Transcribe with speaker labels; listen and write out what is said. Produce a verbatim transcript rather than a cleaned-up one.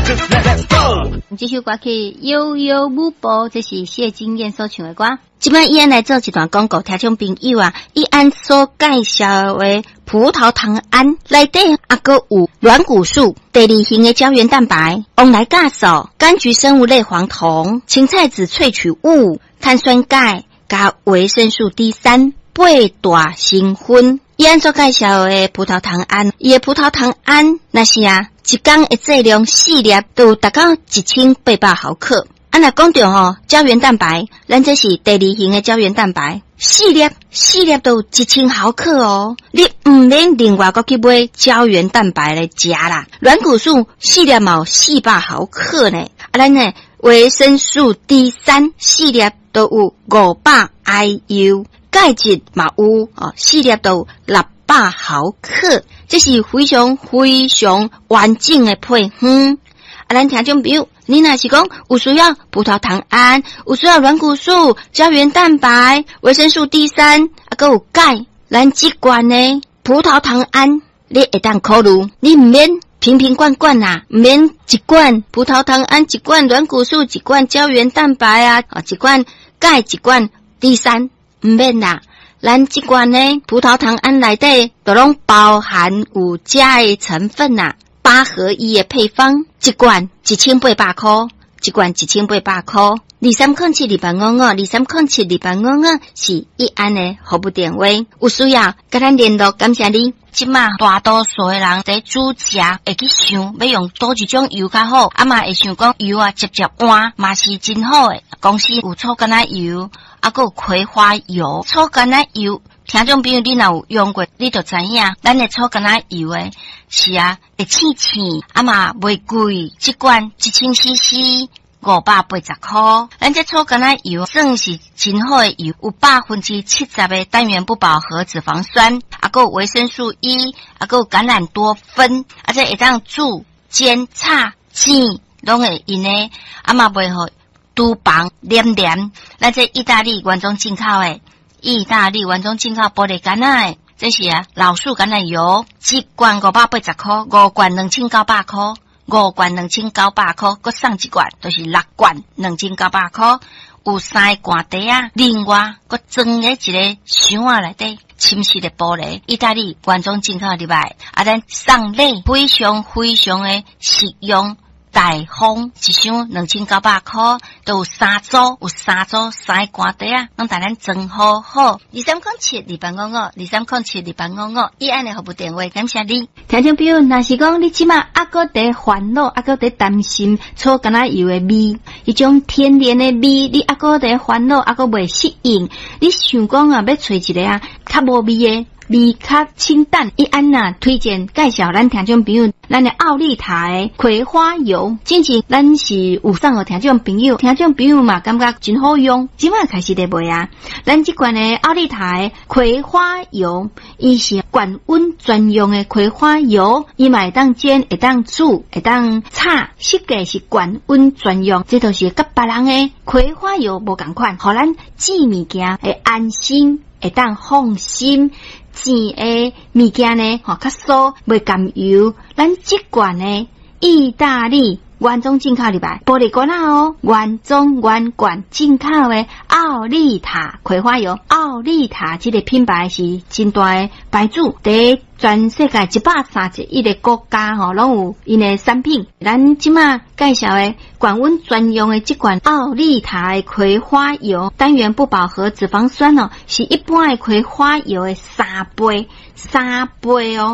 Speaker 1: Let's go。
Speaker 2: 这首歌曲悠悠舞步，这是谢金燕所唱的歌。今摆伊安来做一段广告，听众朋友啊，伊安所介绍的葡萄糖胺内底还佫有软骨素、第二型的胶原蛋白、翁来酵素、柑橘生物类黄酮、芹菜籽萃取物、碳酸钙加维生素 D 三、八大成分。伊安所介绍的葡萄糖胺，伊的葡萄糖胺那是啊，一天的剂量四粒都达到一千八百毫克。啊，若讲到吼胶原蛋白，咱这是第二型的胶原蛋白，四粒四粒都一千毫克哦。你唔免另外再去买胶原蛋白来食啦。软骨素四粒嘛有四百毫克呢，啊，咱呢维生素 D 三四粒都有五百 I U， 钙质嘛有哦，四粒都有六百毫克，这是非常非常完整的配方。啊，咱听众朋友，你若是讲有需要葡萄糖胺，有需要软骨素、胶原蛋白、维生素 D 三，啊，还有钙，咱这罐呢葡萄糖胺，你会当考虑，你唔免瓶瓶罐罐啦，唔免一罐葡萄糖胺，一罐软骨素，一罐胶原蛋白啊，啊，一罐钙，一罐 D 三，唔免啦。咱这罐呢葡萄糖胺内底都拢包含有钾的成分呐、啊。八合一的配方，一罐一千八百块，一罐一千八百块。二三零七二八五五，二三零七二八五五是一安的服务电话，有需要跟咱联络，感谢你。即马大多数的人在煮食会去想要用多一种油较好，啊嘛会想讲油啊直接换嘛是真好的。公司有草橄榄油，啊还有葵花油，草橄榄油。听众朋友，你若有用过，你就知影，咱的草橄榄油诶是啊，会青青，啊嘛袂贵，一罐一千 C C 五百八十块。咱这草橄榄油算是真好的油，有百分之七十的单元不饱和脂肪酸，啊还有维生素 E， 啊还有橄榄多酚，啊这会当煮、煎、炒、煎，拢会用的，啊嘛袂好厨房黏黏。咱这意大利原装进口的。意大利原装进口玻璃橄榄，这是啊老树橄榄油，一罐五百八十块，五罐两千九百块，五罐两千九百块，搁送一罐，就是六罐两千九百块，有三个罐底啊，另外搁装咧一个箱仔内底，深色的玻璃，意大利原装进口入来，啊咱送礼非常非常的实用。大方一箱两千九百块，都有三组，有三组三罐底啊，拢带咱装好好。二三零七二八五五，二三零七二八五五，以安的服务电话，感谢你。听众朋友，若是讲你即马还搁在烦恼，还搁在担心草橄榄油的味，迄种天然的味，你还搁在烦恼，还搁未适应，你想讲啊，要找一个啊较无味的。味较清淡，一安呐推荐介绍咱听众朋友，咱的奥利塔的葵花油，之前咱是有送互听众朋友，听众朋友嘛感觉真好用，即马开始在卖啊。咱这款的奥利塔的葵花油，伊是高温专用的葵花油，伊嘛会当煎，会当煮，会当炒，设计是高温专用，这都是甲别人的葵花油无同款，互咱煮物件会安心，会当放心。甜的物件呢，吼较酥，袂甘油。咱这罐呢，意大利原装进口入来，玻璃罐啊哦，原装原罐进口的奥利塔葵花油。奥利塔这个品牌是真大的牌子，在全世界一百三十一个国家吼，拢有因的产品。咱即马介绍的高温专用的这款奥利塔的葵花油，单元不饱和脂肪酸哦，是一般的葵花油的三倍，三倍哦。